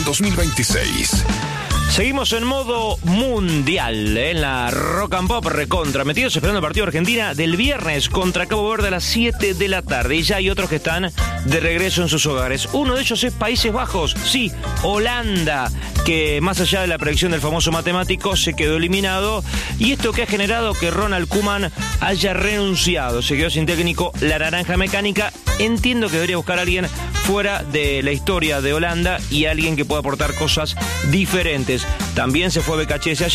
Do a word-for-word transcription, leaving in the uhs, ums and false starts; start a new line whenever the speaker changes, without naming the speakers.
dos mil veintiséis.
Seguimos en modo mundial, ¿eh? En la Rock and Pop recontra, metidos esperando el partido de Argentina del viernes contra Cabo Verde a las siete de la tarde. Y ya hay otros que están de regreso en sus hogares. Uno de ellos es Países Bajos, sí, Holanda, que más allá de la predicción del famoso matemático se quedó eliminado. Y esto que ha generado que Ronald Koeman haya renunciado. Se quedó sin técnico la Naranja Mecánica. Entiendo que debería buscar a alguien fuera de la historia de Holanda y alguien que pueda aportar cosas diferentes. También se fue Becachese allí.